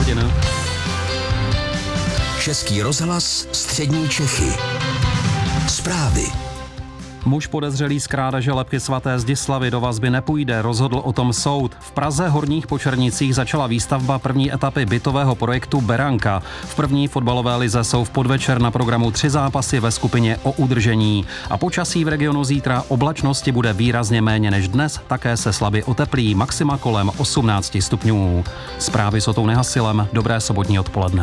hodin. Český rozhlas Střední Čechy. Zprávy. Muž podezřelý z krádeže lebky svaté Zdislavy do vazby nepůjde, rozhodl o tom soud. V Praze Horních Počernicích začala výstavba první etapy bytového projektu Beranka. V první fotbalové lize jsou v podvečer na programu 3 zápasy ve skupině o udržení. A počasí v regionu zítra oblačnosti bude výrazně méně než dnes, také se slabě oteplí, maxima kolem 18 stupňů. Zprávy s Otou Nehasilem, dobré sobotní odpoledne.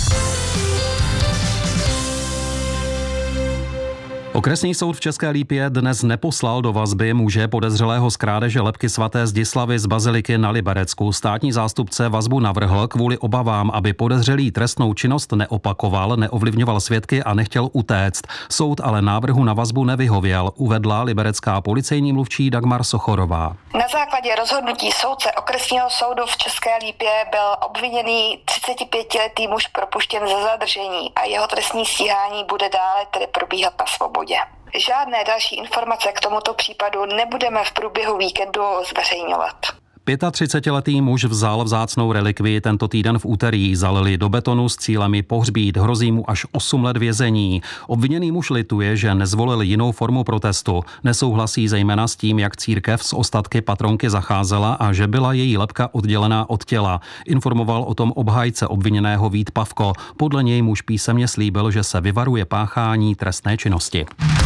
Okresní soud v České Lípě dnes neposlal do vazby muže podezřelého z krádeže lebky svaté Zdislavy z baziliky na Liberecku. Státní zástupce vazbu navrhl kvůli obavám, aby podezřelý trestnou činnost neopakoval, neovlivňoval svědky a nechtěl utéct. Soud ale návrhu na vazbu nevyhověl, uvedla liberecká policejní mluvčí Dagmar Sochorová. Na základě rozhodnutí soudce okresního soudu v České Lípě byl obviněný 35letý muž propuštěn ze zadržení a jeho trestní stíhání bude dále tedy probíhat na svobodě. Žádné další informace k tomuto případu nebudeme v průběhu víkendu zveřejňovat. 35letý muž vzal vzácnou relikvii tento týden v úterý, zalili do betonu s cílem ji pohřbít, hrozí mu až 8 let vězení. Obviněný muž lituje, že nezvolil jinou formu protestu. Nesouhlasí zejména s tím, jak církev s ostatky patronky zacházela a že byla její lebka oddělená od těla. Informoval o tom obhájce obviněného Vít Pavko. Podle něj muž písemně slíbil, že se vyvaruje páchání trestné činnosti.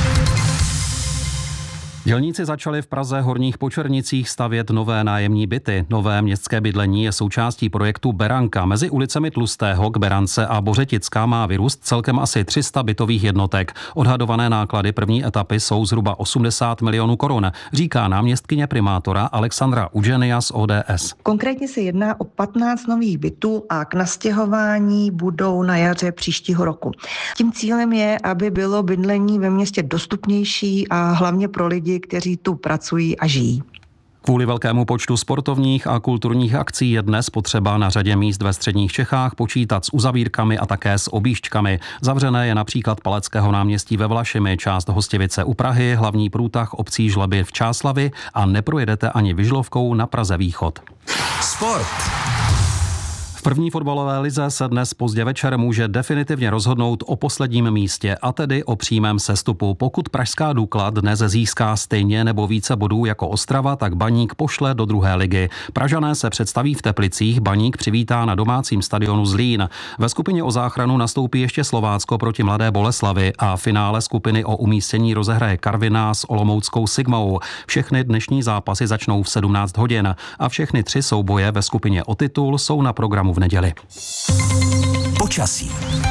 Dělníci začali v Praze Horních Počernicích stavět nové nájemní byty. Nové městské bydlení je součástí projektu Beranka. Mezi ulicemi Tlustého k Berance a Bořetická má vyrůst celkem asi 300 bytových jednotek. Odhadované náklady první etapy jsou zhruba 80 milionů korun, říká náměstkyně primátora Alexandra Udženia z ODS. Konkrétně se jedná o 15 nových bytů a k nastěhování budou na jaře příštího roku. Tím cílem je, aby bylo bydlení ve městě dostupnější a hlavně pro lidi, kteří tu pracují a žijí. Kvůli velkému počtu sportovních a kulturních akcí je dnes potřeba na řadě míst ve středních Čechách počítat s uzavírkami a také s objížďkami. Zavřené je například Paleckého náměstí ve Vlašimi, část Hostivice u Prahy, hlavní průtah obcí Žleby v Čáslavi a neprojedete ani Vyžlovkou na Praze Východ. Sport. V první fotbalové lize se dnes pozdě večer může definitivně rozhodnout o posledním místě, a tedy o přímém sestupu. Pokud pražská Dukla dnes získá stejně nebo více bodů jako Ostrava, tak Baník pošle do druhé ligy. Pražané se představí v Teplicích, Baník přivítá na domácím stadionu Zlín. Ve skupině o záchranu nastoupí ještě Slovácko proti Mladé Boleslavi a finále skupiny o umístění rozehraje Karviná s olomouckou Sigmou. Všechny dnešní zápasy začnou v 17 hodin a všechny 3 souboje ve skupině o titul jsou na programu v neděli. Počasí.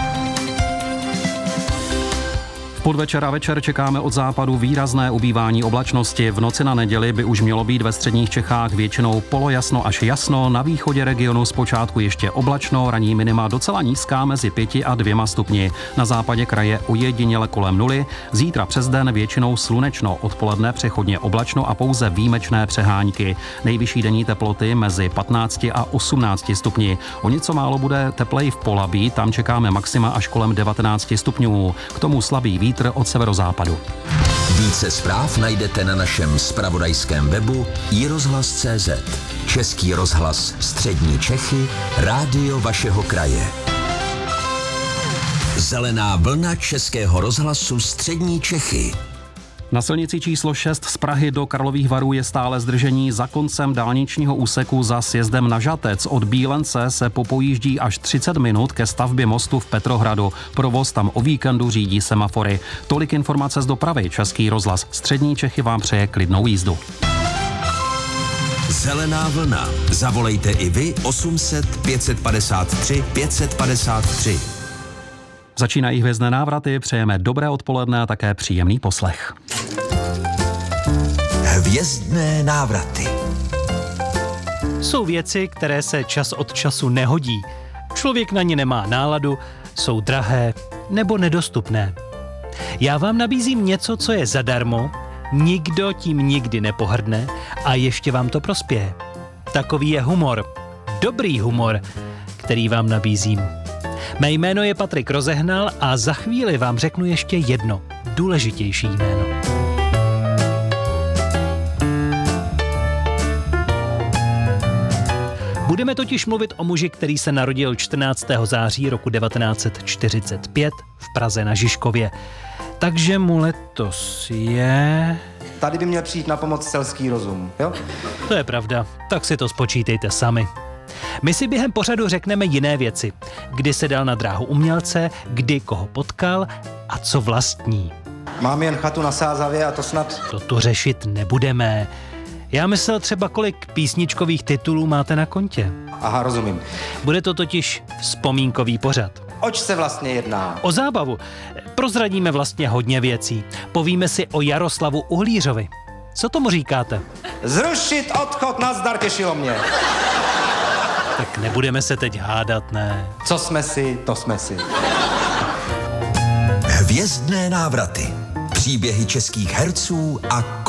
V podvečer a večer čekáme od západu výrazné ubývání oblačnosti. V noci na neděli by už mělo být ve středních Čechách většinou polojasno až jasno, na východě regionu zpočátku ještě oblačno, ranní minima docela nízká mezi 5 a 2 stupni. Na západě kraje ojediněle kolem 0, zítra přes den většinou slunečno, odpoledne přechodně oblačno a pouze výjimečné přehánky. Nejvyšší denní teploty mezi 15 a 18 stupni. O něco málo bude tepleji v Polabí, tam čekáme maxima až kolem 19 stupňů. K tomu slabý vítr od severozápadu. Více zpráv najdete na našem zpravodajském webu iRozhlas.cz. Český rozhlas Střední Čechy, rádio vašeho kraje. Zelená vlna Českého rozhlasu Střední Čechy. Na silnici číslo 6 z Prahy do Karlových Varů je stále zdržení za koncem dálničního úseku za sjezdem na Žatec. Od Bílence se popojíždí až 30 minut ke stavbě mostu v Petrohradu. Provoz tam o víkendu řídí semafory. Tolik informace z dopravy. Český rozhlas Střední Čechy vám přeje klidnou jízdu. Zelená vlna. Zavolejte i vy 800 553 553. Začínají hvězdné návraty, přejeme dobré odpoledne a také příjemný poslech. Hvězdné návraty. Jsou věci, které se čas od času nehodí. Člověk na ně nemá náladu, jsou drahé nebo nedostupné. Já vám nabízím něco, co je zadarmo, nikdo tím nikdy nepohrdne a ještě vám to prospěje. Takový je humor. Dobrý humor, který vám nabízím. Mé jméno je Patrik Rozehnal a za chvíli vám řeknu ještě jedno důležitější jméno. Budeme totiž mluvit o muži, který se narodil 14. září roku 1945 v Praze na Žižkově. Takže mu letos je... Tady by měl přijít na pomoc selský rozum, jo? To je pravda, tak si to spočítejte sami. My si během pořadu řekneme jiné věci. Kdy se dal na dráhu umělce, kdy koho potkal a co vlastní. Mám jen chatu na Sázavě a to snad... To tu řešit nebudeme. Já myslel třeba, kolik písničkových titulů máte na kontě. Aha, rozumím. Bude to totiž vzpomínkový pořad. Oč se vlastně jedná? O zábavu. Prozradíme vlastně hodně věcí. Povíme si o Jaroslavu Uhlířovi. Co tomu říkáte? Zrušit odchod, nazdar, těšilo mě. Tak nebudeme se teď hádat, ne? Co jsme si, to jsme si. Hvězdné návraty. Příběhy českých herců a